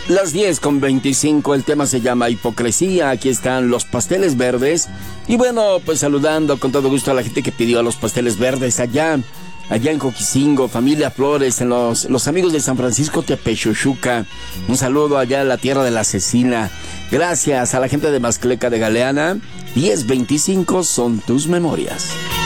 Las 10:25, el tema se llama Hipocresía. Aquí están los pasteles verdes. Y bueno, pues saludando con todo gusto a la gente que pidió a los pasteles verdes allá en Coquicingo, familia Flores, en los amigos de San Francisco Tepechuchuca. Un saludo allá a la tierra de la cecina. Gracias a la gente de Mascleca de Galeana. 10:25 son tus memorias.